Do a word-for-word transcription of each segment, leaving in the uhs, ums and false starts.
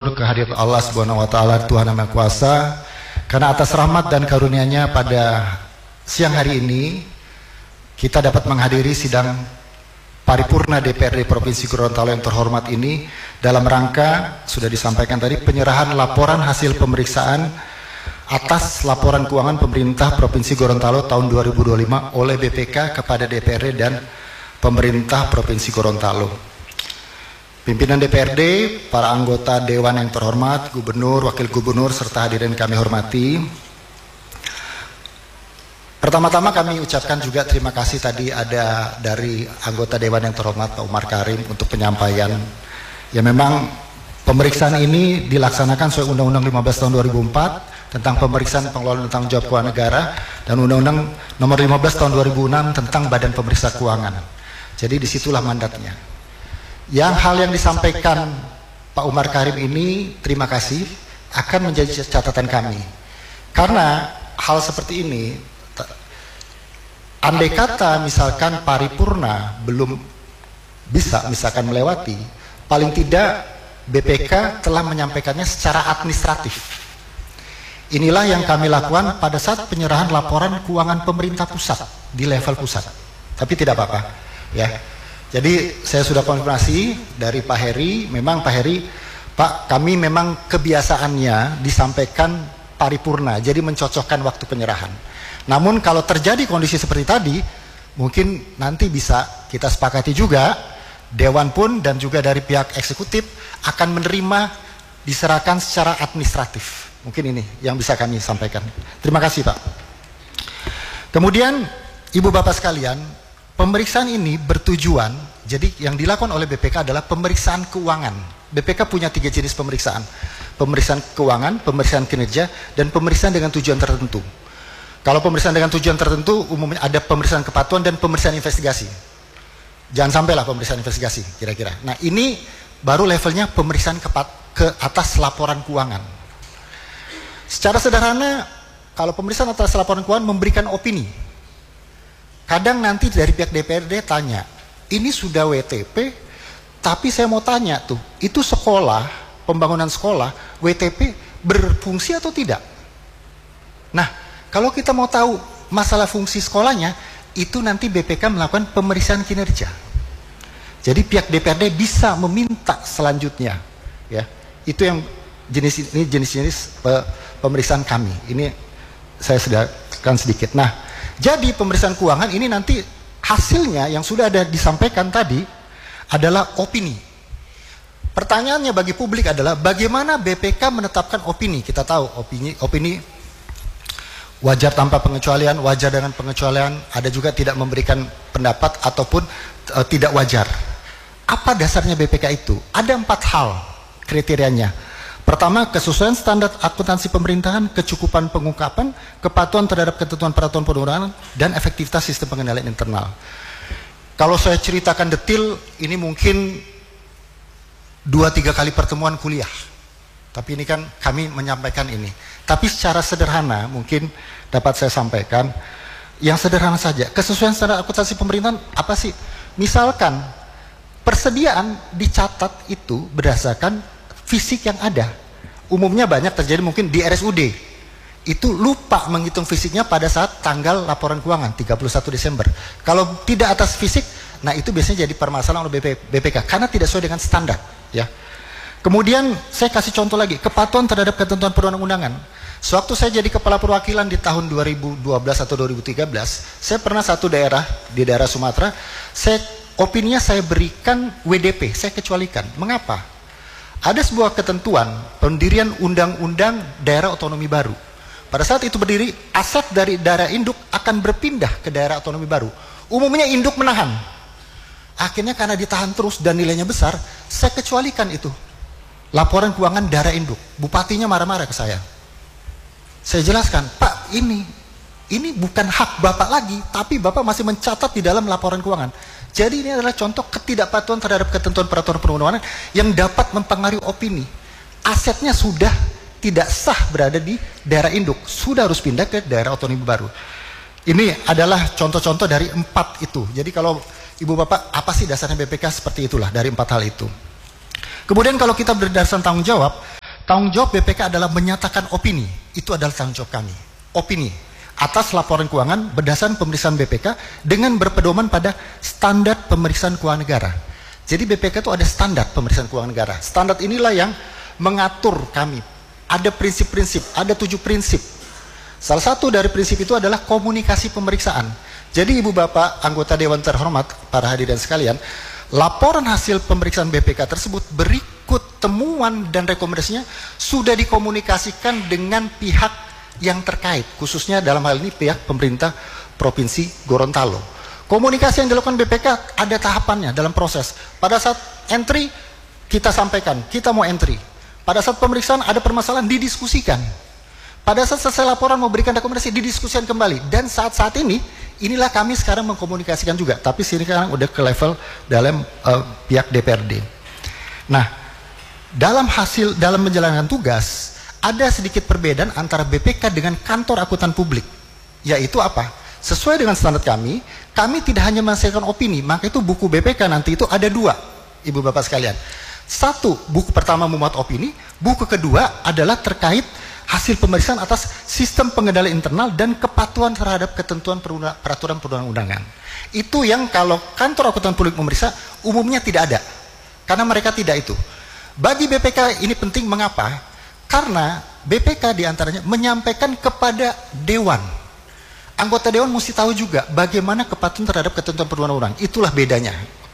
bersyukur kehadirat Allah Subhanahu wa taala, Tuhan Yang Maha Kuasa, karena atas rahmat dan karunia-Nya pada siang hari ini kita dapat menghadiri sidang paripurna D P R D Provinsi Gorontalo yang terhormat ini dalam rangka, sudah disampaikan tadi, penyerahan laporan hasil pemeriksaan atas laporan keuangan pemerintah Provinsi Gorontalo tahun dua ribu dua puluh lima oleh B P K kepada D P R D dan pemerintah Provinsi Gorontalo. Pimpinan D P R D, para anggota Dewan yang terhormat, Gubernur, Wakil Gubernur, serta hadirin kami hormati. Pertama-tama kami ucapkan juga terima kasih tadi ada dari anggota Dewan yang terhormat Pak Umar Karim untuk penyampaian. Ya memang pemeriksaan ini dilaksanakan sesuai Undang-Undang lima belas tahun dua ribu empat tentang pemeriksaan pengelolaan tanggung jawab keuangan negara dan Undang-Undang nomor lima belas tahun dua ribu enam tentang Badan Pemeriksa Keuangan. Jadi disitulah mandatnya. Yang hal yang disampaikan Pak Umar Karim ini, terima kasih, akan menjadi catatan kami. Karena hal seperti ini, andai kata misalkan paripurna belum bisa misalkan melewati, paling tidak B P K telah menyampaikannya secara administratif. Inilah yang kami lakukan pada saat penyerahan laporan keuangan pemerintah pusat di level pusat. Tapi tidak apa-apa, ya. Jadi saya sudah konfirmasi dari Pak Heri, memang Pak Heri, Pak, kami memang kebiasaannya disampaikan paripurna, jadi mencocokkan waktu penyerahan. Namun kalau terjadi kondisi seperti tadi, mungkin nanti bisa kita sepakati juga, Dewan pun dan juga dari pihak eksekutif akan menerima diserahkan secara administratif. Mungkin ini yang bisa kami sampaikan. Terima kasih Pak. Kemudian Ibu Bapak sekalian, pemeriksaan ini bertujuan, jadi yang dilakukan oleh B P K adalah pemeriksaan keuangan. B P K punya tiga jenis pemeriksaan. Pemeriksaan keuangan, pemeriksaan kinerja, dan pemeriksaan dengan tujuan tertentu. Kalau pemeriksaan dengan tujuan tertentu, umumnya ada pemeriksaan kepatuhan dan pemeriksaan investigasi. Jangan sampailah pemeriksaan investigasi, kira-kira. Nah ini baru levelnya pemeriksaan kepat, ke atas laporan keuangan. Secara sederhana, kalau pemeriksaan atas laporan keuangan memberikan opini. Kadang nanti dari pihak D P R D tanya, ini sudah W T P, tapi saya mau tanya tuh, itu sekolah, pembangunan sekolah, W T P berfungsi atau tidak? Nah, kalau kita mau tahu masalah fungsi sekolahnya, itu nanti B P K melakukan pemeriksaan kinerja. Jadi pihak D P R D bisa meminta selanjutnya, ya. Itu yang jenis ini jenis-jenis pemeriksaan kami. Ini saya sediakan sedikit. Nah, jadi pemeriksaan keuangan ini nanti hasilnya yang sudah ada disampaikan tadi adalah opini. Pertanyaannya bagi publik adalah bagaimana B P K menetapkan opini? Kita tahu opini, opini wajar tanpa pengecualian, wajar dengan pengecualian, ada juga tidak memberikan pendapat ataupun uh, tidak wajar. Apa dasarnya B P K itu? Ada empat hal kriterianya. Pertama, kesesuaian standar akuntansi pemerintahan, kecukupan pengungkapan, kepatuhan terhadap ketentuan peraturan perundangan, dan efektivitas sistem pengendalian internal. Kalau saya ceritakan detail, ini mungkin dua tiga kali pertemuan kuliah. Tapi ini kan kami menyampaikan ini. Tapi secara sederhana mungkin dapat saya sampaikan, yang sederhana saja, kesesuaian standar akuntansi pemerintahan apa sih? Misalkan, persediaan dicatat itu berdasarkan fisik yang ada. Umumnya banyak terjadi mungkin di R S U D. Itu lupa menghitung fisiknya pada saat tanggal laporan keuangan tiga puluh satu Desember. Kalau tidak atas fisik, nah itu biasanya jadi permasalahan oleh B P K karena tidak sesuai dengan standar, ya. Kemudian saya kasih contoh lagi, kepatuhan terhadap ketentuan perundang-undangan. Sewaktu saya jadi kepala perwakilan di tahun dua ribu dua belas atau dua ribu tiga belas, saya pernah satu daerah di daerah Sumatera, saya opininya saya berikan W D P, saya kecualikan. Mengapa? Ada sebuah ketentuan pendirian undang-undang daerah otonomi baru. Pada saat itu berdiri, aset dari daerah induk akan berpindah ke daerah otonomi baru. Umumnya induk menahan. Akhirnya karena ditahan terus dan nilainya besar, saya kecualikan itu. Laporan keuangan daerah induk. Bupatinya marah-marah ke saya. Saya jelaskan, Pak, ini ini bukan hak Bapak lagi, tapi Bapak masih mencatat di dalam laporan keuangan. Jadi ini adalah contoh ketidakpatuhan terhadap ketentuan peraturan perundang-undangan yang dapat mempengaruhi opini. Asetnya sudah tidak sah berada di daerah induk, sudah harus pindah ke daerah otonomi baru. Ini adalah contoh-contoh dari empat itu. Jadi kalau Ibu Bapak, apa sih dasarnya B P K seperti itulah dari empat hal itu. Kemudian kalau kita berdasarkan tanggung jawab, Tanggung jawab B P K adalah menyatakan opini. Itu adalah tanggung jawab kami. Opini atas laporan keuangan berdasarkan pemeriksaan B P K dengan berpedoman pada standar pemeriksaan keuangan negara. Jadi B P K itu ada standar pemeriksaan keuangan negara. Standar inilah yang mengatur kami. Ada prinsip-prinsip, ada tujuh prinsip. Salah satu dari prinsip itu adalah komunikasi pemeriksaan. Jadi Ibu Bapak anggota Dewan terhormat, para hadirin sekalian, laporan hasil pemeriksaan B P K tersebut berikut temuan dan rekomendasinya sudah dikomunikasikan dengan pihak yang terkait, khususnya dalam hal ini pihak pemerintah Provinsi Gorontalo. Komunikasi yang dilakukan B P K ada tahapannya dalam proses. Pada saat entry kita sampaikan, kita mau entry. Pada saat pemeriksaan ada permasalahan didiskusikan. Pada saat selesai laporan memberikan rekomendasi didiskusikan kembali. Dan saat-saat ini inilah kami sekarang mengkomunikasikan juga, tapi sini sekarang udah ke level dalam uh, pihak D P R D. Nah, dalam hasil dalam menjalankan tugas ada sedikit perbedaan antara B P K dengan kantor akuntan publik, yaitu apa? Sesuai dengan standar kami, kami tidak hanya menghasilkan opini, maka itu buku B P K nanti itu ada dua, Ibu Bapak sekalian. Satu, buku pertama memuat opini, buku kedua adalah terkait hasil pemeriksaan atas sistem pengendalian internal dan kepatuhan terhadap ketentuan peraturan perundang-undangan. Itu yang kalau kantor akuntan publik memeriksa umumnya tidak ada, karena mereka tidak itu. Bagi B P K ini penting, mengapa? Karena B P K diantaranya menyampaikan kepada Dewan. Anggota Dewan mesti tahu juga bagaimana kepatuhan terhadap ketentuan perundang-undangan. Itulah bedanya.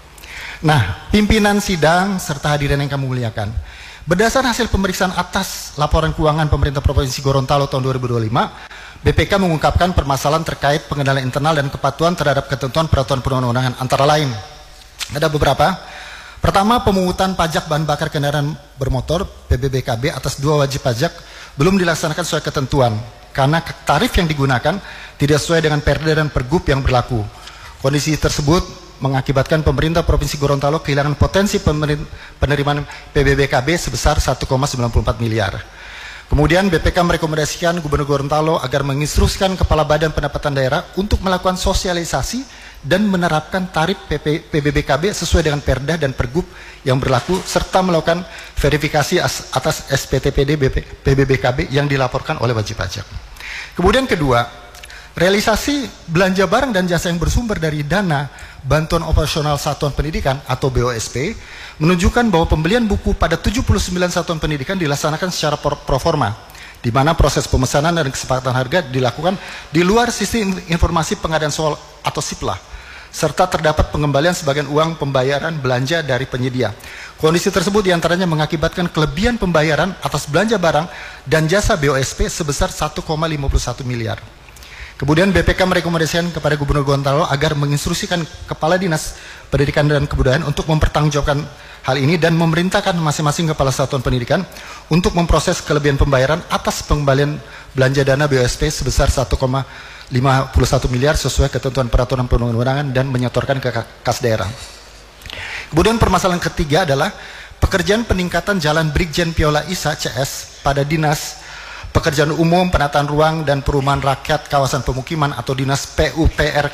Nah, pimpinan sidang serta hadirin yang kami muliakan, berdasarkan hasil pemeriksaan atas laporan keuangan pemerintah Provinsi Gorontalo tahun dua ribu dua puluh lima, B P K mengungkapkan permasalahan terkait pengendalian internal dan kepatuhan terhadap ketentuan peraturan perundang-undangan, antara lain ada beberapa. Pertama, pemungutan pajak bahan bakar kendaraan bermotor P B B K B atas dua wajib pajak belum dilaksanakan sesuai ketentuan karena tarif yang digunakan tidak sesuai dengan Perda dan Pergub yang berlaku. Kondisi tersebut mengakibatkan pemerintah Provinsi Gorontalo kehilangan potensi penerimaan P B B K B sebesar satu koma sembilan empat miliar. Kemudian B P K merekomendasikan Gubernur Gorontalo agar menginstruksikan Kepala Badan Pendapatan Daerah untuk melakukan sosialisasi dan menerapkan tarif P B B K B sesuai dengan Perda dan Pergub yang berlaku, serta melakukan verifikasi atas S P T P D P B B K B yang dilaporkan oleh wajib pajak. Kemudian kedua, realisasi belanja barang dan jasa yang bersumber dari dana Bantuan Operasional Satuan Pendidikan atau B O S P menunjukkan bahwa pembelian buku pada tujuh puluh sembilan satuan pendidikan dilaksanakan secara pro forma, di mana proses pemesanan dan kesepakatan harga dilakukan di luar sistem informasi pengadaan soal atau SIPLA, serta terdapat pengembalian sebagian uang pembayaran belanja dari penyedia. Kondisi tersebut diantaranya mengakibatkan kelebihan pembayaran atas belanja barang dan jasa B O S P sebesar satu koma lima puluh satu miliar. Kemudian B P K merekomendasikan kepada Gubernur Gorontalo agar menginstruksikan Kepala Dinas Pendidikan dan Kebudayaan untuk mempertanggungjawabkan hal ini dan memerintahkan masing-masing Kepala Satuan Pendidikan untuk memproses kelebihan pembayaran atas pengembalian belanja dana B O S P sebesar satu koma lima puluh satu miliar sesuai ketentuan peraturan perundang-undangan dan menyetorkan ke kas daerah. Kemudian permasalahan ketiga adalah pekerjaan peningkatan Jalan Brigjen Piola Isa C S pada Dinas Pekerjaan Umum, Penataan Ruang dan Perumahan Rakyat Kawasan Pemukiman atau Dinas P U P R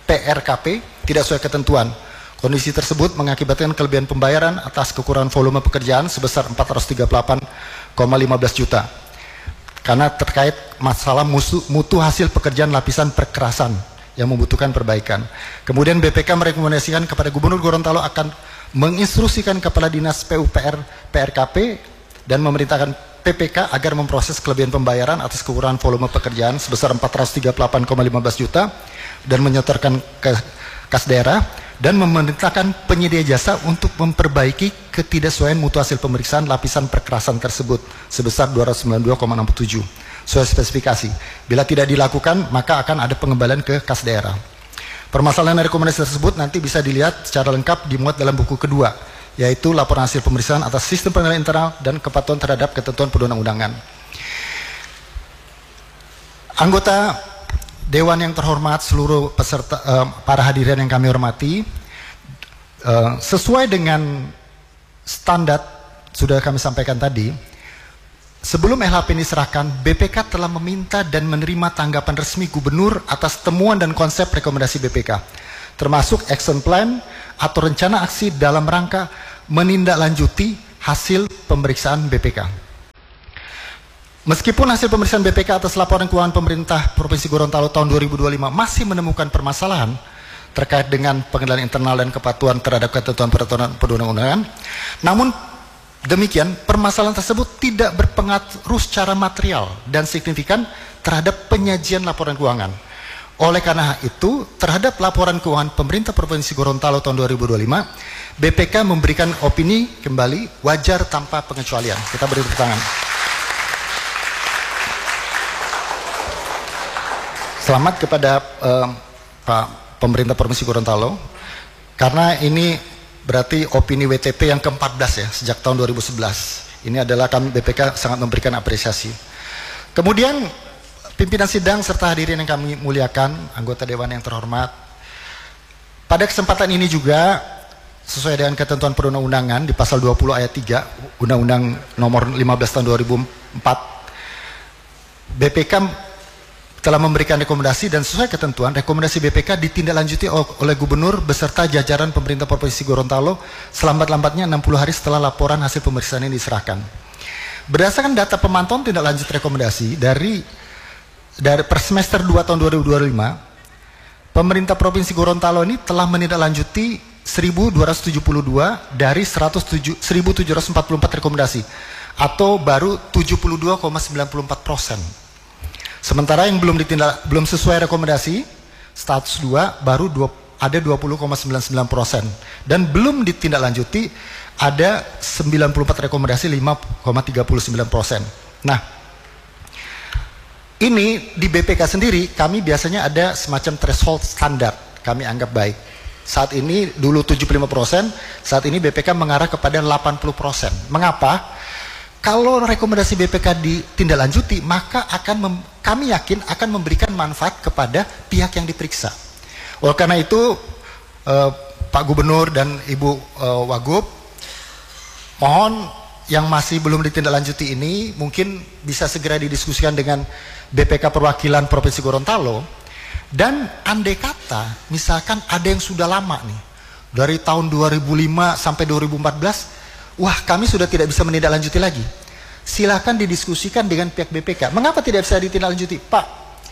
K P tidak sesuai ketentuan. Kondisi tersebut mengakibatkan kelebihan pembayaran atas kekurangan volume pekerjaan sebesar empat ratus tiga puluh delapan koma lima belas juta. Karena terkait masalah mutu, mutu hasil pekerjaan lapisan perkerasan yang membutuhkan perbaikan. Kemudian B P K merekomendasikan kepada Gubernur Gorontalo akan menginstruksikan Kepala Dinas P U P R P R K P dan memerintahkan P P K agar memproses kelebihan pembayaran atas kekurangan volume pekerjaan sebesar empat ratus tiga puluh delapan koma lima belas juta dan menyetorkan ke kas daerah, dan memerintahkan penyedia jasa untuk memperbaiki ketidaksesuaian mutu hasil pemeriksaan lapisan perkerasan tersebut sebesar dua ratus sembilan puluh dua koma enam puluh tujuh sesuai spesifikasi. Bila tidak dilakukan, maka akan ada pengembalian ke kas daerah. Permasalahan rekomendasi tersebut nanti bisa dilihat secara lengkap dimuat dalam buku kedua, yaitu laporan hasil pemeriksaan atas sistem pengendalian internal dan kepatuhan terhadap ketentuan perundang-undangan. Anggota Dewan yang terhormat, seluruh peserta, eh, para hadirin yang kami hormati, eh, sesuai dengan standar sudah kami sampaikan tadi, sebelum L H P ini diserahkan, B P K telah meminta dan menerima tanggapan resmi Gubernur atas temuan dan konsep rekomendasi B P K, termasuk action plan atau rencana aksi dalam rangka menindaklanjuti hasil pemeriksaan B P K. Meskipun hasil pemeriksaan B P K atas laporan keuangan pemerintah Provinsi Gorontalo tahun dua ribu dua puluh lima masih menemukan permasalahan terkait dengan pengendalian internal dan kepatuhan terhadap ketentuan peraturan perundang-undangan, namun demikian permasalahan tersebut tidak berpengaruh secara material dan signifikan terhadap penyajian laporan keuangan. Oleh karena itu, terhadap laporan keuangan pemerintah Provinsi Gorontalo tahun dua ribu dua puluh lima, B P K memberikan opini kembali wajar tanpa pengecualian. Kita beri tepuk tangan. Selamat kepada uh, Pak Pemerintah Provinsi Gorontalo, karena ini berarti opini W T P yang ke empat belas ya, sejak tahun dua ribu sebelas. Ini adalah kami B P K sangat memberikan apresiasi. Kemudian pimpinan sidang serta hadirin yang kami muliakan, anggota Dewan yang terhormat, pada kesempatan ini juga sesuai dengan ketentuan perundang-undangan di pasal dua puluh ayat tiga Undang-Undang nomor lima belas tahun dua ribu empat, B P K telah memberikan rekomendasi dan sesuai ketentuan rekomendasi B P K ditindaklanjuti oleh Gubernur beserta jajaran pemerintah Provinsi Gorontalo selambat-lambatnya enam puluh hari setelah laporan hasil pemeriksaan ini diserahkan. Berdasarkan data pemantauan tindak lanjut rekomendasi dari dari per semester dua tahun dua ribu dua puluh lima, pemerintah Provinsi Gorontalo ini telah menindaklanjuti seribu dua ratus tujuh puluh dua dari seribu tujuh ratus empat puluh empat rekomendasi atau baru tujuh puluh dua koma sembilan empat persen. Sementara yang belum ditindak belum sesuai rekomendasi status dua baru dua, ada dua puluh koma sembilan sembilan persen dan belum ditindaklanjuti ada sembilan puluh empat rekomendasi lima koma tiga sembilan persen. Nah, ini di B P K sendiri kami biasanya ada semacam threshold standar kami anggap baik. Saat ini dulu tujuh puluh lima persen, saat ini B P K mengarah kepada delapan puluh persen. Mengapa? Kalau rekomendasi B P K ditindaklanjuti, maka akan mem, kami yakin akan memberikan manfaat kepada pihak yang diperiksa. Oleh karena itu, eh, Pak Gubernur dan Ibu eh, Wagub, mohon yang masih belum ditindaklanjuti ini mungkin bisa segera didiskusikan dengan B P K Perwakilan Provinsi Gorontalo. Dan andai kata, misalkan ada yang sudah lama nih, dari tahun dua ribu lima sampai dua ribu empat belas, wah kami sudah tidak bisa menindaklanjuti lagi. Silakan didiskusikan dengan pihak B P K. Mengapa tidak bisa ditindaklanjuti? Pak,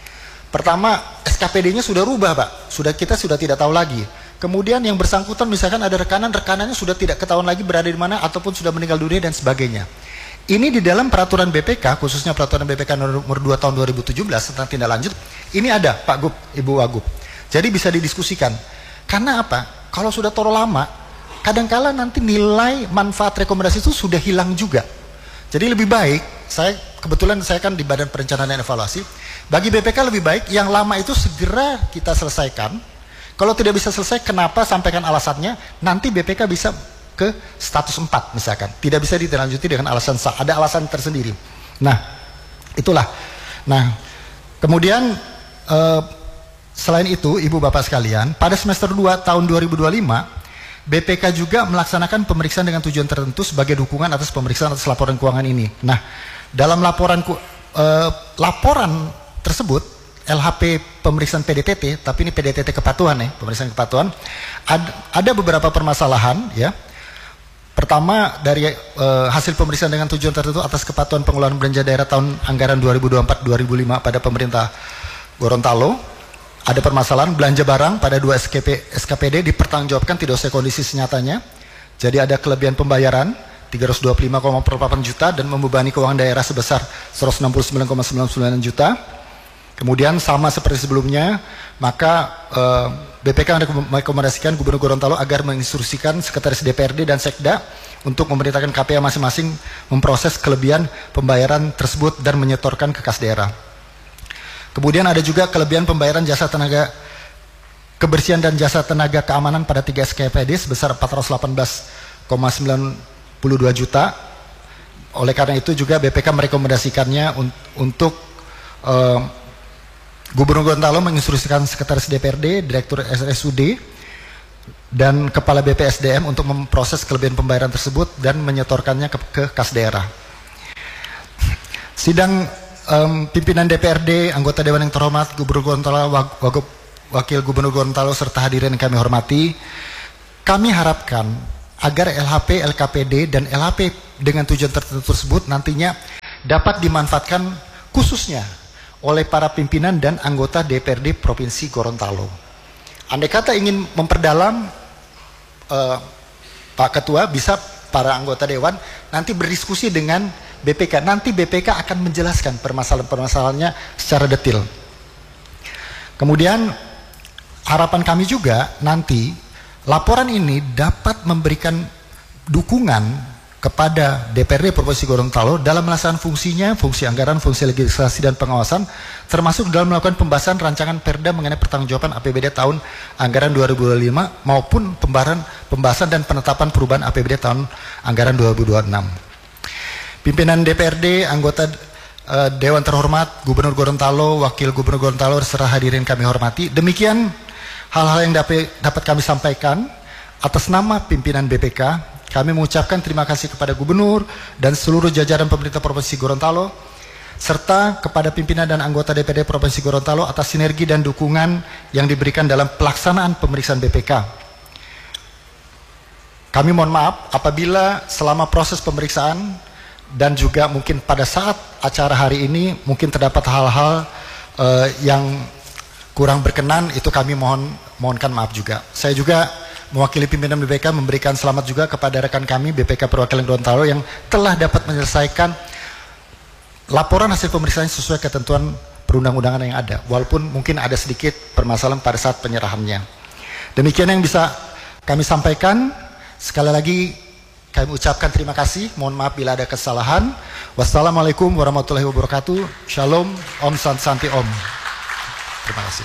pertama S K P D-nya sudah rubah Pak. Sudah kita sudah tidak tahu lagi. Kemudian yang bersangkutan misalkan ada rekanan, rekanannya sudah tidak ketahuan lagi berada di mana ataupun sudah meninggal dunia dan sebagainya. Ini di dalam peraturan B P K, khususnya peraturan B P K nomor dua tahun dua ribu tujuh belas tentang tindak lanjut, ini ada Pak Gub, Ibu Wagub. Jadi bisa didiskusikan. Karena apa? Kalau sudah terlalu lama, kadangkala nanti nilai manfaat rekomendasi itu sudah hilang juga. Jadi lebih baik, saya kebetulan saya kan di Badan Perencanaan dan Evaluasi, bagi B P K lebih baik yang lama itu segera kita selesaikan. Kalau tidak bisa selesai, kenapa sampaikan alasannya, nanti B P K bisa ke status empat misalkan. Tidak bisa ditindaklanjuti dengan alasan sah, ada alasan tersendiri. Nah, itulah. Nah, kemudian eh, selain itu, Ibu Bapak sekalian, pada semester dua tahun dua ribu dua puluh lima, B P K juga melaksanakan pemeriksaan dengan tujuan tertentu sebagai dukungan atas pemeriksaan atas laporan keuangan ini. Nah, dalam laporan eh, laporan tersebut, L H P pemeriksaan P D T T, tapi ini P D T T kepatuhan ya, pemeriksaan kepatuhan, ada, ada beberapa permasalahan ya. Pertama, dari eh, hasil pemeriksaan dengan tujuan tertentu atas kepatuhan pengelolaan belanja daerah tahun anggaran dua ribu dua puluh empat dua ribu lima pada pemerintah Gorontalo, ada permasalahan belanja barang pada dua S K P D dipertanggungjawabkan tidak sesuai kondisi senyatanya. Jadi ada kelebihan pembayaran tiga ratus dua puluh lima koma delapan juta dan membebani keuangan daerah sebesar seratus enam puluh sembilan koma sembilan sembilan juta. Kemudian sama seperti sebelumnya, maka eh, B P K merekomendasikan Gubernur Gorontalo agar menginstruksikan Sekretaris D P R D dan Sekda untuk memerintahkan K P A masing-masing memproses kelebihan pembayaran tersebut dan menyetorkan ke kas daerah. Kemudian ada juga kelebihan pembayaran jasa tenaga kebersihan dan jasa tenaga keamanan pada tiga S K P D sebesar empat ratus delapan belas koma sembilan dua juta. Oleh karena itu juga B P K merekomendasikannya un untuk uh, Gubernur Gorontalo menginstruksikan Sekretaris D P R D, Direktur R S U D, dan Kepala B P S D M untuk memproses kelebihan pembayaran tersebut dan menyetorkannya ke, ke kas daerah. Sidang um, pimpinan D P R D, anggota Dewan yang terhormat, Gubernur Gorontalo, Wagub, Wakil Gubernur Gorontalo, serta hadirin yang kami hormati, kami harapkan agar L H P, L K P D, dan L H P dengan tujuan tertentu tersebut nantinya dapat dimanfaatkan khususnya oleh para pimpinan dan anggota D P R D Provinsi Gorontalo. Andai kata ingin memperdalam, eh, Pak Ketua, bisa para anggota Dewan nanti berdiskusi dengan B P K. Nanti B P K akan menjelaskan permasalahan-permasalahannya secara detail. Kemudian harapan kami juga nanti laporan ini dapat memberikan dukungan kepada D P R D Provinsi Gorontalo dalam melaksanakan fungsinya, fungsi anggaran, fungsi legislasi dan pengawasan, termasuk dalam melakukan pembahasan rancangan Perda mengenai pertanggungjawaban A P B D tahun anggaran dua ribu dua puluh lima maupun pembahasan, pembahasan dan penetapan perubahan A P B D tahun anggaran dua ribu dua puluh enam. Pimpinan D P R D, anggota uh, Dewan terhormat, Gubernur Gorontalo, Wakil Gubernur Gorontalo, serta hadirin kami hormati. Demikian hal-hal yang dapat, dapat kami sampaikan atas nama pimpinan B P K. Kami mengucapkan terima kasih kepada Gubernur dan seluruh jajaran pemerintah Provinsi Gorontalo, serta kepada pimpinan dan anggota D P R D Provinsi Gorontalo atas sinergi dan dukungan yang diberikan dalam pelaksanaan pemeriksaan B P K. Kami mohon maaf apabila selama proses pemeriksaan dan juga mungkin pada saat acara hari ini mungkin terdapat hal-hal uh, yang kurang berkenan, itu kami mohon mohonkan maaf juga. Saya juga mewakili pimpinan B P K memberikan selamat juga kepada rekan kami B P K Perwakilan Gorontalo yang telah dapat menyelesaikan laporan hasil pemeriksaan sesuai ketentuan perundang-undangan yang ada, walaupun mungkin ada sedikit permasalahan pada saat penyerahannya. Demikian yang bisa kami sampaikan. Sekali lagi kami ucapkan terima kasih, mohon maaf bila ada kesalahan. Wassalamualaikum warahmatullahi wabarakatuh. Shalom, Om Santi Om. Terima kasih.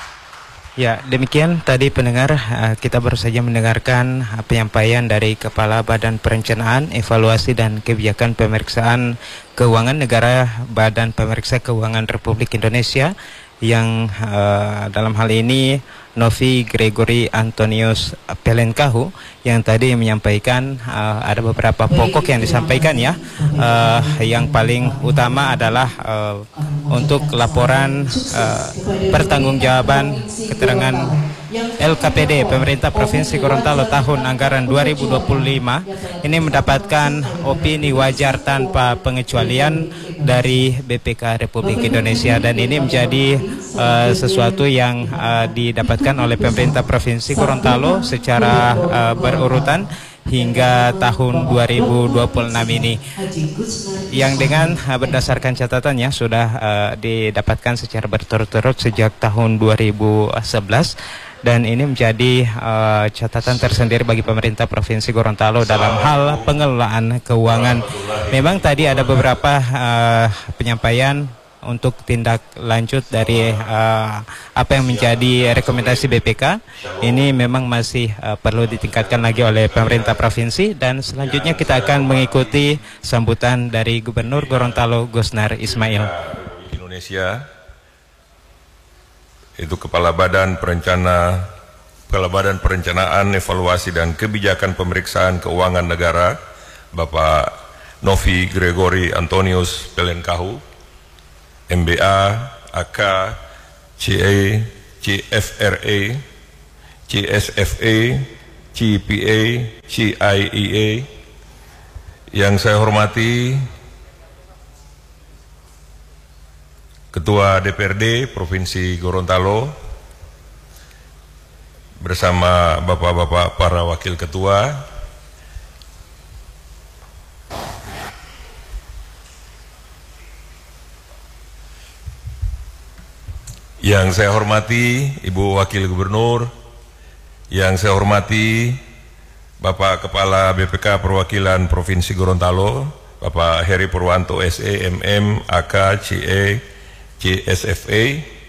Ya, demikian tadi pendengar, kita baru saja mendengarkan penyampaian dari Kepala Badan Perencanaan, Evaluasi dan Kebijakan Pemeriksaan Keuangan Negara Badan Pemeriksa Keuangan Republik Indonesia, yang uh, dalam hal ini Novi Gregory Antonius Pelenkahu, yang tadi menyampaikan uh, ada beberapa pokok yang disampaikan ya. Uh, yang paling utama adalah uh, untuk laporan uh, pertanggungjawaban keterangan L K P D Pemerintah Provinsi Gorontalo tahun anggaran dua ribu dua puluh lima ini mendapatkan opini wajar tanpa pengecualian dari B P K Republik Indonesia, dan ini menjadi uh, sesuatu yang uh, didapatkan oleh pemerintah Provinsi Gorontalo secara uh, berurutan hingga tahun dua ribu dua puluh enam ini, yang dengan uh, berdasarkan catatannya sudah uh, didapatkan secara berturut-turut sejak tahun dua ribu sebelas. Dan ini menjadi uh, catatan tersendiri bagi pemerintah Provinsi Gorontalo dalam hal pengelolaan keuangan. Memang tadi ada beberapa uh, penyampaian untuk tindak lanjut dari uh, apa yang menjadi rekomendasi B P K. Ini memang masih uh, perlu ditingkatkan lagi oleh pemerintah provinsi, dan selanjutnya kita akan mengikuti sambutan dari Gubernur Gorontalo Gusnar Ismail. Indonesia, itu Kepala Badan Perencana, Kepala Badan Perencanaan, Evaluasi dan Kebijakan Pemeriksaan Keuangan Negara, Bapak Novi Gregory Antonius Pelenkahu, M B A, A K, C A, C F R A, C S F A, C P A, C I E A. Yang saya hormati Ketua D P R D Provinsi Gorontalo bersama bapak-bapak para wakil ketua, yang saya hormati Ibu Wakil Gubernur, yang saya hormati Bapak Kepala B P K Perwakilan Provinsi Gorontalo, Bapak Heri Purwanto S E M M, A K, C E, C S F A.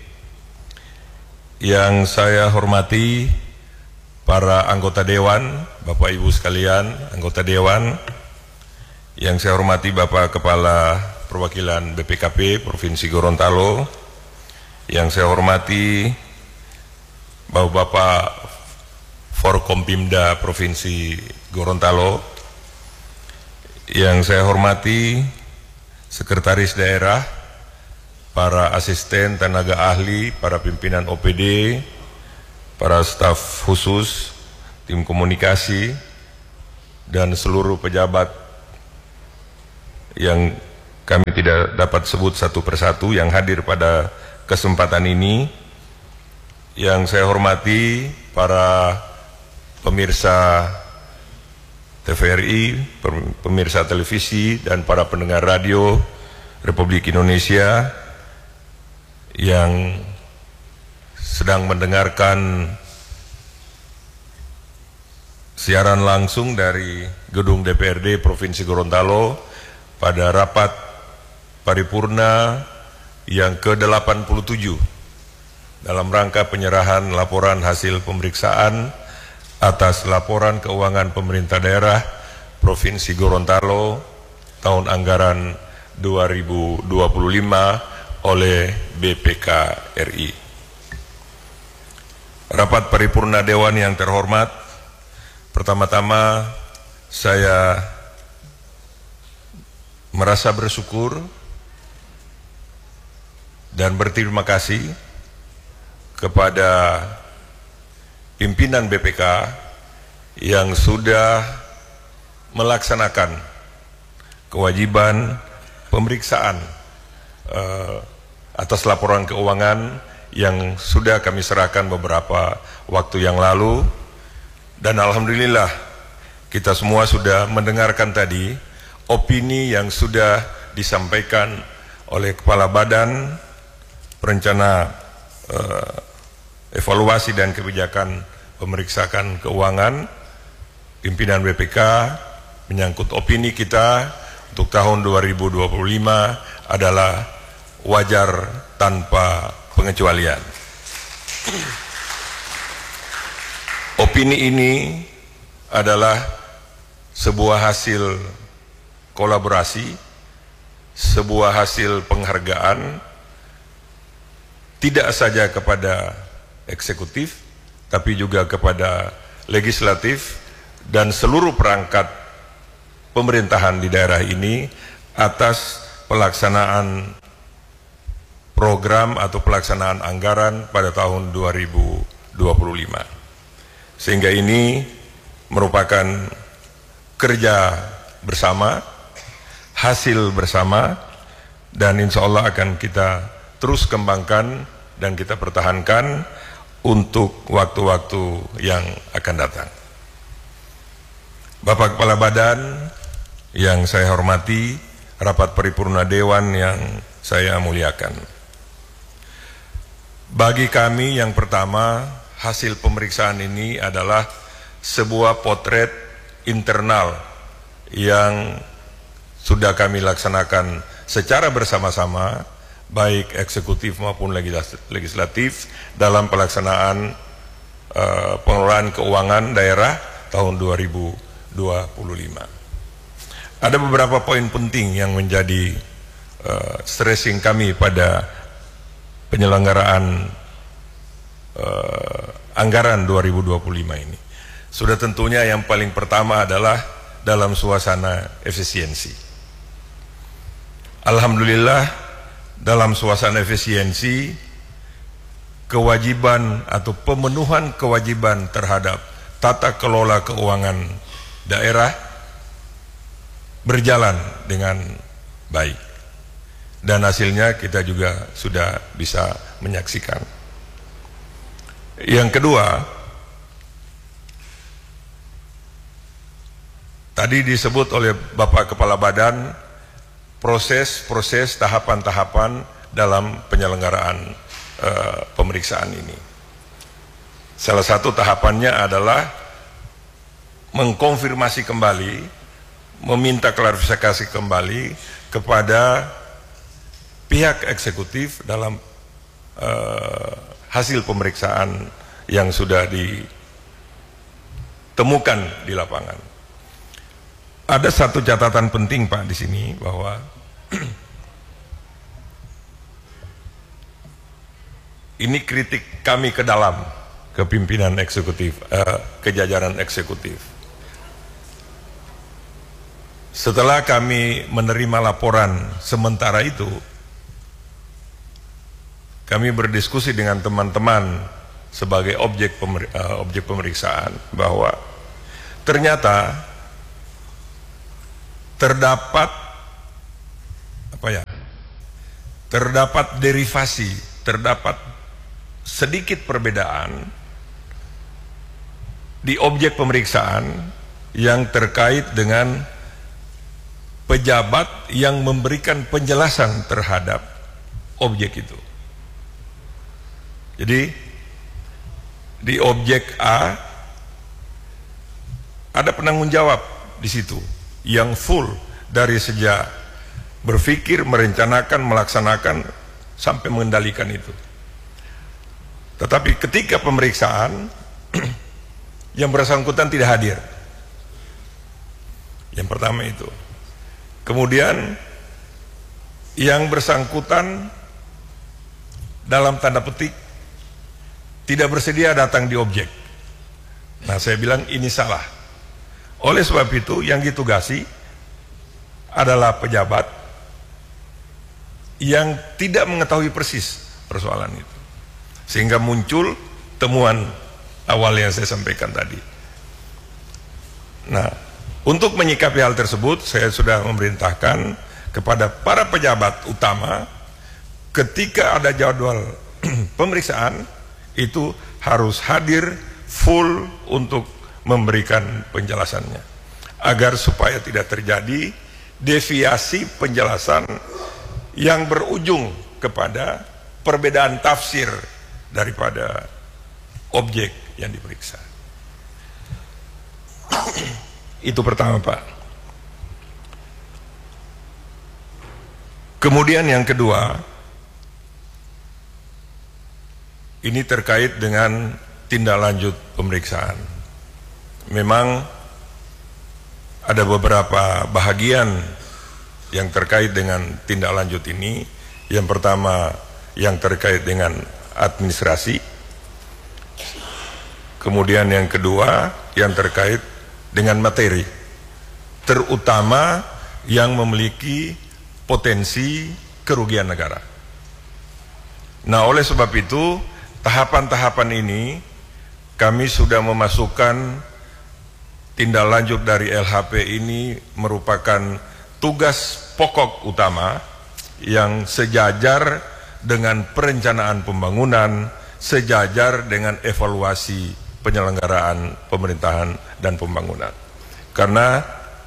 Yang saya hormati para anggota Dewan, Bapak Ibu sekalian, anggota Dewan. Yang saya hormati Bapak Kepala Perwakilan B P K P Provinsi Gorontalo. Yang saya hormati Bapak-Bapak Forkompimda Provinsi Gorontalo. Yang saya hormati Sekretaris Daerah, para asisten, tenaga ahli, para pimpinan O P D, para staf khusus, tim komunikasi, dan seluruh pejabat yang kami tidak dapat sebut satu persatu yang hadir pada kesempatan ini. Yang saya hormati para pemirsa T V R I, pemirsa televisi, dan para pendengar radio Republik Indonesia yang sedang mendengarkan siaran langsung dari gedung D P R D Provinsi Gorontalo pada rapat paripurna yang ke delapan puluh tujuh dalam rangka penyerahan laporan hasil pemeriksaan atas laporan keuangan pemerintah daerah Provinsi Gorontalo tahun anggaran dua ribu dua puluh lima oleh B P K R I. Rapat paripurna Dewan yang terhormat, pertama-tama saya merasa bersyukur dan berterima kasih kepada pimpinan B P K yang sudah melaksanakan kewajiban pemeriksaan uh, atas laporan keuangan yang sudah kami serahkan beberapa waktu yang lalu, dan alhamdulillah kita semua sudah mendengarkan tadi opini yang sudah disampaikan oleh Kepala Badan Perencana uh, Evaluasi dan Kebijakan Pemeriksaan Keuangan, pimpinan B P K, menyangkut opini kita untuk tahun dua ribu dua puluh lima adalah wajar tanpa pengecualian. Opini ini adalah sebuah hasil kolaborasi, sebuah hasil penghargaan tidak saja kepada eksekutif, tapi juga kepada legislatif dan seluruh perangkat pemerintahan di daerah ini atas pelaksanaan program atau pelaksanaan anggaran pada tahun dua ribu dua puluh lima. Sehingga ini merupakan kerja bersama, hasil bersama, dan insya Allah akan kita terus kembangkan dan kita pertahankan untuk waktu-waktu yang akan datang. Bapak Kepala Badan yang saya hormati, rapat paripurna Dewan yang saya muliakan. Bagi kami yang pertama, hasil pemeriksaan ini adalah sebuah potret internal yang sudah kami laksanakan secara bersama-sama, baik eksekutif maupun legislatif, dalam pelaksanaan uh, pengelolaan keuangan daerah tahun dua ribu dua puluh lima. Ada beberapa poin penting yang menjadi uh, stressing kami pada penyelenggaraan uh, anggaran dua ribu dua puluh lima ini. Sudah tentunya yang paling pertama adalah dalam suasana efisiensi. Alhamdulillah, dalam suasana efisiensi, kewajiban atau pemenuhan kewajiban terhadap tata kelola keuangan daerah berjalan dengan baik, dan hasilnya kita juga sudah bisa menyaksikan. Yang kedua, tadi disebut oleh Bapak Kepala Badan proses-proses tahapan-tahapan dalam penyelenggaraan uh, pemeriksaan ini. Salah satu tahapannya adalah mengkonfirmasi kembali, meminta klarifikasi kembali kepada pihak eksekutif dalam uh, hasil pemeriksaan yang sudah ditemukan di lapangan. Ada satu catatan penting Pak di sini, bahwa ini kritik kami ke dalam, ke pimpinan eksekutif, eh, ke jajaran eksekutif. Setelah kami menerima laporan sementara itu, kami berdiskusi dengan teman-teman sebagai objek, pemer, uh, objek pemeriksaan, bahwa ternyata terdapat apa ya, terdapat derivasi, terdapat sedikit perbedaan di objek pemeriksaan yang terkait dengan pejabat yang memberikan penjelasan terhadap objek itu. Jadi di objek A ada penanggung jawab di situ yang full dari sejak berpikir, merencanakan, melaksanakan sampai mengendalikan itu. Tetapi ketika pemeriksaan yang bersangkutan tidak hadir. Yang pertama itu. Kemudian yang bersangkutan dalam tanda petik tidak bersedia datang di objek. Nah, saya bilang ini salah. Oleh sebab itu yang ditugasi adalah pejabat yang tidak mengetahui persis persoalan itu, sehingga muncul temuan awal yang saya sampaikan tadi. Nah, untuk menyikapi hal tersebut, saya sudah memerintahkan kepada para pejabat utama ketika ada jadwal pemeriksaan itu harus hadir full untuk memberikan penjelasannya, agar supaya tidak terjadi deviasi penjelasan yang berujung kepada perbedaan tafsir daripada objek yang diperiksa. Itu pertama, Pak. Kemudian yang kedua, ini terkait dengan tindak lanjut pemeriksaan. Memang ada beberapa bahagian yang terkait dengan tindak lanjut ini. Yang pertama yang terkait dengan administrasi. Kemudian yang kedua yang terkait dengan materi, terutama yang memiliki potensi kerugian negara. Nah, oleh sebab itu tahapan-tahapan ini kami sudah memasukkan tindak lanjut dari L H P ini merupakan tugas pokok utama yang sejajar dengan perencanaan pembangunan, sejajar dengan evaluasi penyelenggaraan pemerintahan dan pembangunan. Karena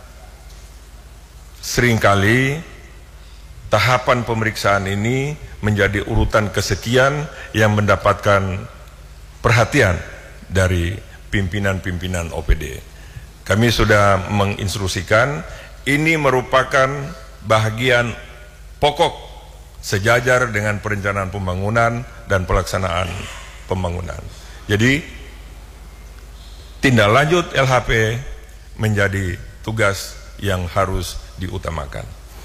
seringkali tahapan pemeriksaan ini menjadi urutan kesekian yang mendapatkan perhatian dari pimpinan-pimpinan O P D. Kami sudah menginstruksikan ini merupakan bahagian pokok sejajar dengan perencanaan pembangunan dan pelaksanaan pembangunan. Jadi tindak lanjut L H P menjadi tugas yang harus diutamakan.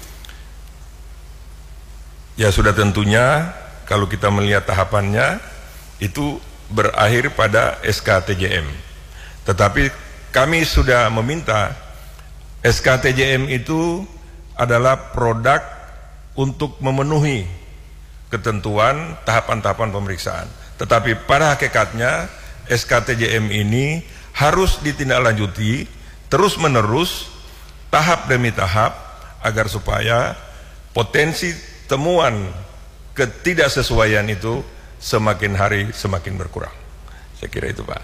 Ya, sudah tentunya kalau kita melihat tahapannya itu berakhir pada S K T J M. Tetapi kami sudah meminta S K T J M itu adalah produk untuk memenuhi ketentuan tahapan-tahapan pemeriksaan. Tetapi pada hakikatnya S K T J M ini harus ditindaklanjuti terus-menerus, tahap demi tahap, agar supaya potensi temuan ketidaksesuaian itu semakin hari semakin berkurang. Saya kira itu, Pak.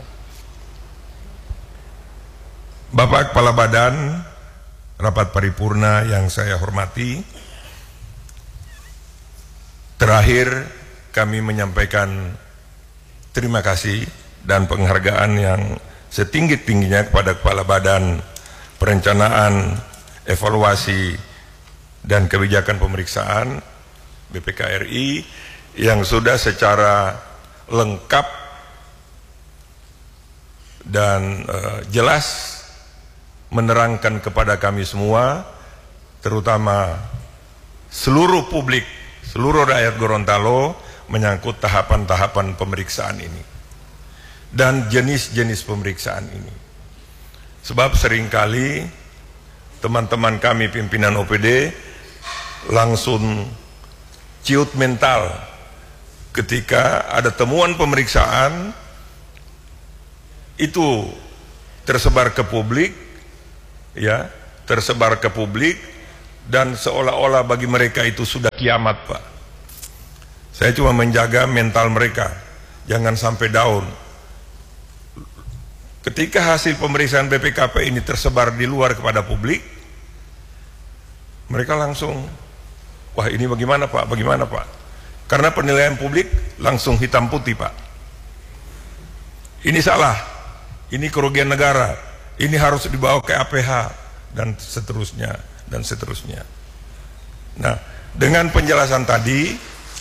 Bapak Kepala Badan, rapat paripurna yang saya hormati, terakhir kami menyampaikan terima kasih dan penghargaan yang setinggi-tingginya kepada Kepala Badan Perencanaan, Evaluasi dan Kebijakan Pemeriksaan B P K R I yang sudah secara lengkap dan uh, jelas menerangkan kepada kami semua, terutama seluruh publik, seluruh rakyat Gorontalo, menyangkut tahapan-tahapan pemeriksaan ini dan jenis-jenis pemeriksaan ini. Sebab seringkali teman-teman kami pimpinan O P D langsung ciut mental ketika ada temuan pemeriksaan itu tersebar ke publik, ya, tersebar ke publik dan seolah-olah bagi mereka itu sudah kiamat, Pak. Saya cuma menjaga mental mereka, jangan sampai down. Ketika hasil pemeriksaan B P K P ini tersebar di luar kepada publik, mereka langsung, wah ini bagaimana Pak, bagaimana Pak? Karena penilaian publik langsung hitam putih, Pak. Ini salah, ini kerugian negara, ini harus dibawa ke A P H, dan seterusnya, dan seterusnya. Nah, dengan penjelasan tadi,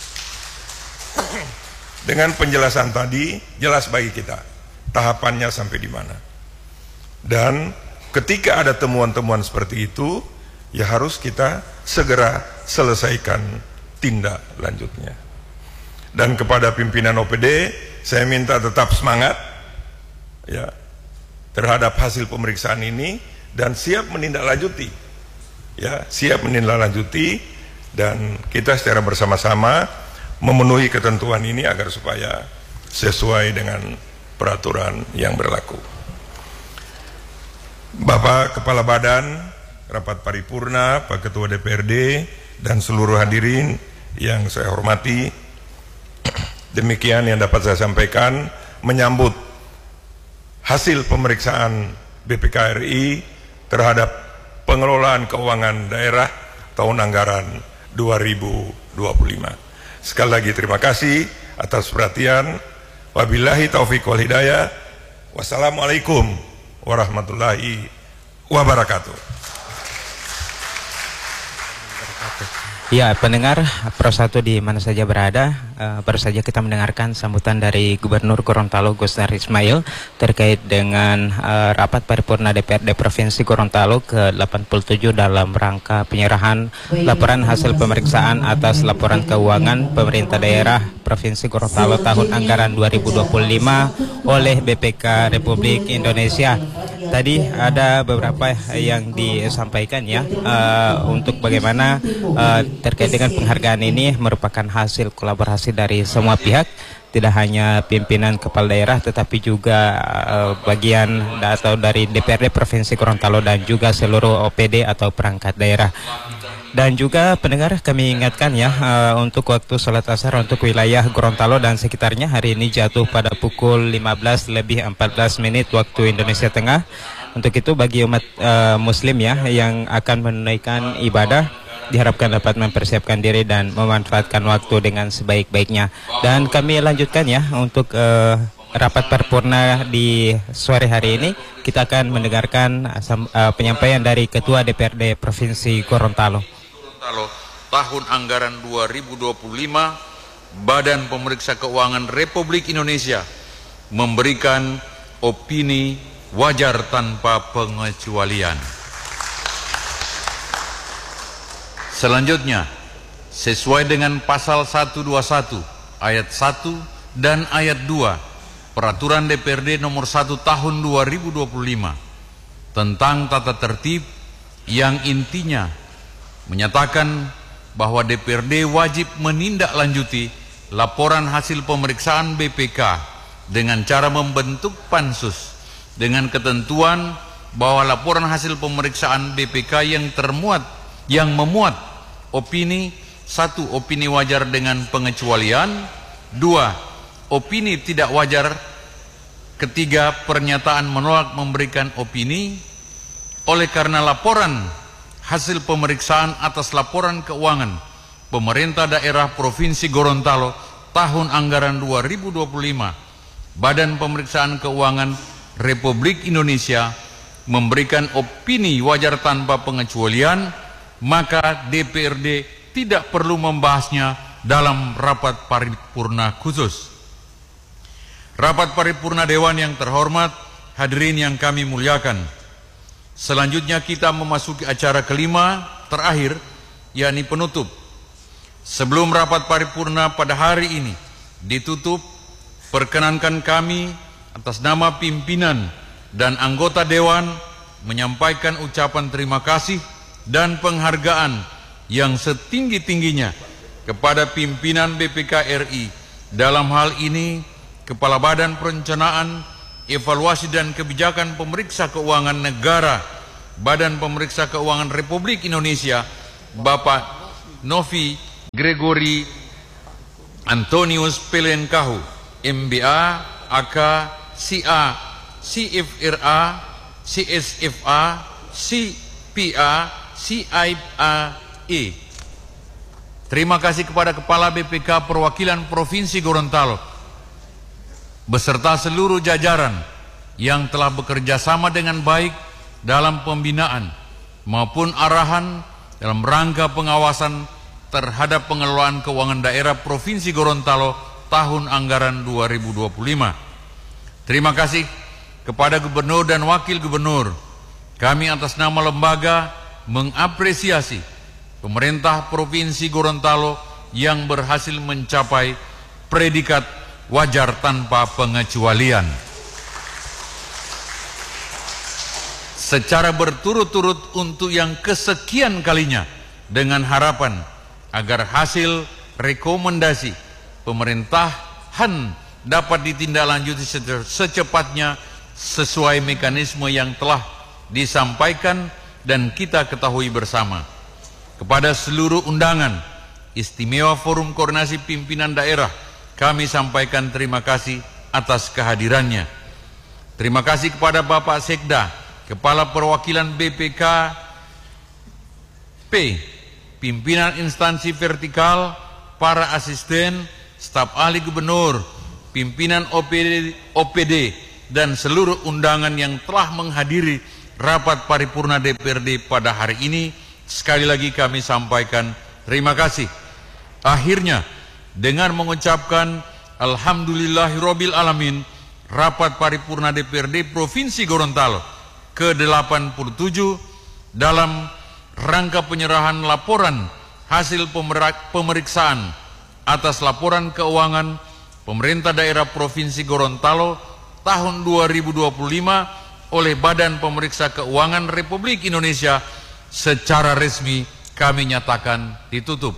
dengan penjelasan tadi, jelas bagi kita tahapannya sampai di mana. Dan ketika ada temuan-temuan seperti itu, ya harus kita segera selesaikan tindak lanjutnya. Dan kepada pimpinan O P D, saya minta tetap semangat ya terhadap hasil pemeriksaan ini dan siap menindaklanjuti. Ya, siap menindaklanjuti dan kita secara bersama-sama memenuhi ketentuan ini agar supaya sesuai dengan peraturan yang berlaku. Bapak Kepala Badan, rapat paripurna, Pak Ketua D P R D, dan seluruh hadirin yang saya hormati, demikian yang dapat saya sampaikan menyambut hasil pemeriksaan B P K R I terhadap pengelolaan keuangan daerah tahun anggaran dua ribu dua puluh lima. Sekali lagi terima kasih atas perhatian. Wabillahi taufiq wal hidayah. Wassalamualaikum warahmatullahi wabarakatuh. Ya, pendengar Pro satu di mana saja berada, uh, baru saja kita mendengarkan sambutan dari Gubernur Gorontalo Gus Nahar Ismail terkait dengan uh, rapat paripurna D P R D Provinsi Gorontalo ke delapan puluh tujuh dalam rangka penyerahan laporan hasil pemeriksaan atas laporan keuangan pemerintah daerah Provinsi Gorontalo tahun anggaran dua ribu dua puluh lima oleh B P K Republik Indonesia. Tadi ada beberapa yang disampaikan ya uh, untuk bagaimana uh, terkait dengan penghargaan ini merupakan hasil kolaborasi dari semua pihak, tidak hanya pimpinan kepala daerah tetapi juga uh, bagian atau dari D P R D Provinsi Gorontalo dan juga seluruh O P D atau perangkat daerah. Dan juga pendengar kami ingatkan ya uh, untuk waktu sholat asar untuk wilayah Gorontalo dan sekitarnya hari ini jatuh pada pukul lima belas lebih empat belas menit waktu Indonesia Tengah. Untuk itu bagi umat uh, muslim ya yang akan menunaikan ibadah diharapkan dapat mempersiapkan diri dan memanfaatkan waktu dengan sebaik-baiknya. Dan kami lanjutkan ya untuk uh, rapat paripurna di sore hari ini. Kita akan mendengarkan uh, penyampaian dari Ketua D P R D Provinsi Gorontalo. Tahun anggaran dua ribu dua puluh lima, Badan Pemeriksa Keuangan Republik Indonesia memberikan opini wajar tanpa pengecualian. Selanjutnya, sesuai dengan pasal seratus dua puluh satu ayat satu dan ayat dua Peraturan D P R D nomor satu tahun dua ribu dua puluh lima tentang tata tertib yang intinya menyatakan bahwa D P R D wajib menindaklanjuti laporan hasil pemeriksaan B P K dengan cara membentuk pansus dengan ketentuan bahwa laporan hasil pemeriksaan B P K yang termuat yang memuat opini satu opini wajar dengan pengecualian, dua opini tidak wajar, ketiga pernyataan menolak memberikan opini. Oleh karena laporan hasil pemeriksaan atas laporan keuangan pemerintah daerah Provinsi Gorontalo tahun anggaran dua ribu dua puluh lima, Badan Pemeriksaan Keuangan Republik Indonesia memberikan opini wajar tanpa pengecualian, maka D P R D tidak perlu membahasnya dalam rapat paripurna khusus. Rapat paripurna Dewan yang terhormat, hadirin yang kami muliakan. Selanjutnya kita memasuki acara kelima terakhir, yakni penutup. Sebelum rapat paripurna pada hari ini ditutup, perkenankan kami atas nama pimpinan dan anggota Dewan menyampaikan ucapan terima kasih dan penghargaan yang setinggi-tingginya kepada pimpinan B P K R I, dalam hal ini Kepala Badan Perencanaan, Evaluasi dan Kebijakan Pemeriksa Keuangan Negara Badan Pemeriksa Keuangan Republik Indonesia Bapak Novi Gregory Antonius Pelenkahu, M B A, A K, C A, C F R A, C S F A, C P A, C I A E. Terima kasih kepada Kepala B P K Perwakilan Provinsi Gorontalo beserta seluruh jajaran yang telah bekerja sama dengan baik dalam pembinaan maupun arahan dalam rangka pengawasan terhadap pengelolaan keuangan daerah Provinsi Gorontalo tahun anggaran dua ribu dua puluh lima. Terima kasih kepada Gubernur dan Wakil Gubernur. Kami atas nama lembaga mengapresiasi pemerintah Provinsi Gorontalo yang berhasil mencapai predikat wajar tanpa pengecualian. Secara berturut-turut untuk yang kesekian kalinya dengan harapan agar hasil rekomendasi pemerintahan dapat ditindaklanjuti secepatnya sesuai mekanisme yang telah disampaikan dan kita ketahui bersama. Kepada seluruh undangan istimewa Forum Koordinasi Pimpinan Daerah, kami sampaikan terima kasih atas kehadirannya. Terima kasih kepada Bapak Sekda, Kepala Perwakilan B P K P, pimpinan instansi vertikal, para asisten, staf ahli gubernur, pimpinan O P D, O P D, dan seluruh undangan yang telah menghadiri rapat paripurna D P R D pada hari ini. Sekali lagi kami sampaikan terima kasih. Akhirnya, dengan mengucapkan Alhamdulillahirabbil alamin, rapat paripurna D P R D Provinsi Gorontalo ke delapan puluh tujuh dalam rangka penyerahan laporan hasil pemeriksaan atas laporan keuangan pemerintah daerah Provinsi Gorontalo tahun dua ribu dua puluh lima oleh Badan Pemeriksa Keuangan Republik Indonesia secara resmi kami nyatakan ditutup.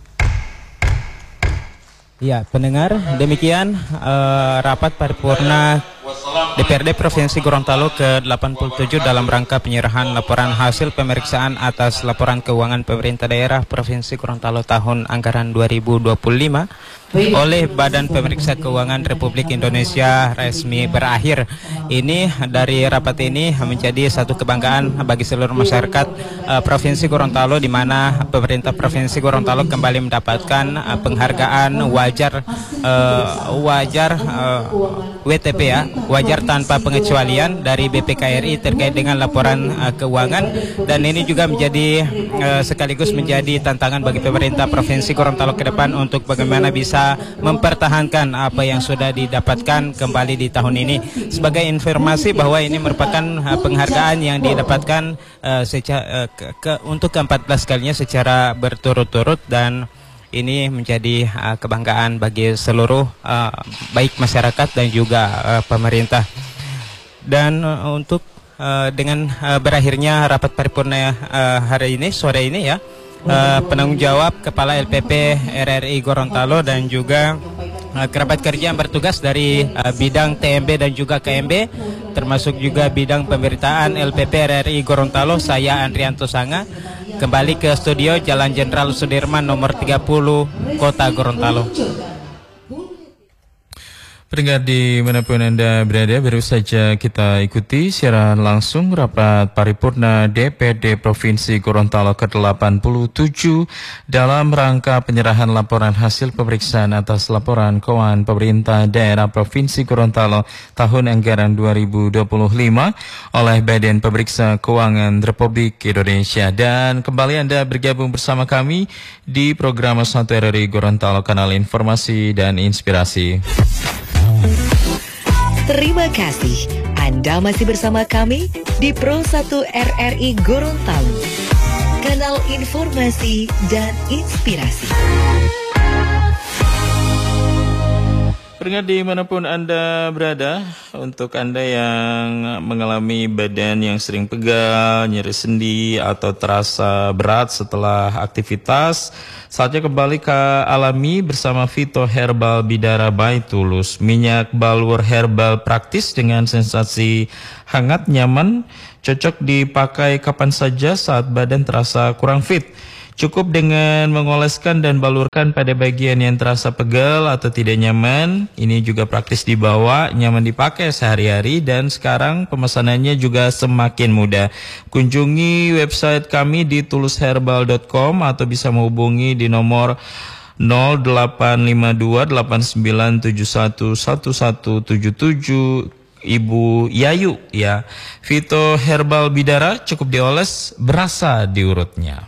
Ya, pendengar, demikian uh, rapat paripurna D P R D Provinsi Gorontalo ke delapan puluh tujuh dalam rangka penyerahan laporan hasil pemeriksaan atas laporan keuangan pemerintah daerah Provinsi Gorontalo tahun anggaran dua ribu dua puluh lima oleh Badan Pemeriksa Keuangan Republik Indonesia resmi berakhir. Ini dari rapat ini menjadi satu kebanggaan bagi seluruh masyarakat uh, Provinsi Gorontalo, di mana pemerintah Provinsi Gorontalo kembali mendapatkan uh, penghargaan wajar uh, wajar uh, W T P ya, wajar tanpa pengecualian dari B P K R I terkait dengan laporan uh, keuangan, dan ini juga menjadi uh, sekaligus menjadi tantangan bagi pemerintah Provinsi Gorontalo ke depan untuk bagaimana bisa mempertahankan apa yang sudah didapatkan kembali di tahun ini. Sebagai informasi bahwa ini merupakan uh, penghargaan yang didapatkan uh, secara, uh, ke, ke, untuk ke empat belas kalinya secara berturut-turut, dan ini menjadi uh, kebanggaan bagi seluruh uh, baik masyarakat dan juga uh, pemerintah. Dan uh, untuk uh, dengan uh, berakhirnya rapat paripurna uh, hari ini, sore ini ya, uh, penanggung jawab Kepala L P P R R I Gorontalo dan juga uh, kerabat kerja yang bertugas dari uh, bidang T M B dan juga K M B, termasuk juga bidang pemberitaan L P P R R I Gorontalo, saya Andrianto Sanga, kembali ke studio Jalan Jenderal Sudirman nomor tiga puluh, Kota Gorontalo. Pendengar dimanapun Anda berada, baru saja kita ikuti siaran langsung rapat paripurna D P R D Provinsi Gorontalo ke delapan puluh tujuh dalam rangka penyerahan laporan hasil pemeriksaan atas laporan keuangan pemerintah daerah Provinsi Gorontalo tahun anggaran dua ribu dua puluh lima oleh Badan Pemeriksa Keuangan Republik Indonesia. Dan kembali Anda bergabung bersama kami di program satu R R I Gorontalo, kanal informasi dan inspirasi. Terima kasih Anda masih bersama kami di Pro satu R R I Gorontalo, kanal informasi dan inspirasi. Pendengar dimanapun Anda berada, untuk Anda yang mengalami badan yang sering pegal, nyeri sendi, atau terasa berat setelah aktivitas, saatnya kembali ke alami bersama Vito Herbal Bidara by Tulus. Minyak balur herbal praktis dengan sensasi hangat, nyaman, cocok dipakai kapan saja saat badan terasa kurang fit. Cukup dengan mengoleskan dan balurkan pada bagian yang terasa pegal atau tidak nyaman. Ini juga praktis dibawa, nyaman dipakai sehari-hari, dan sekarang pemesanannya juga semakin mudah. Kunjungi website kami di tulus herbal dot com atau bisa menghubungi di nomor nol delapan lima dua delapan sembilan tujuh satu satu satu tujuh tujuh Ibu Yayu ya. Vito Herbal Bidara cukup dioles, berasa diurutnya.